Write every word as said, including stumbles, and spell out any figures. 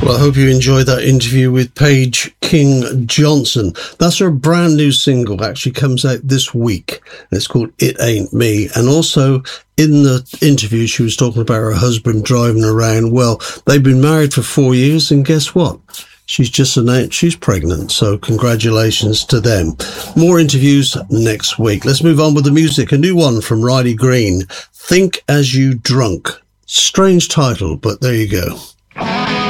Well, I hope you enjoyed that interview with Paige King Johnson. That's her brand new single, actually comes out this week. And it's called It Ain't Me. And also in the interview, she was talking about her husband driving around. Well, they've been married for four years, and guess what? She's just announced she's pregnant. So congratulations to them. More interviews next week. Let's move on with the music. A new one from Riley Green, Think As You Drunk. Strange title, but there you go.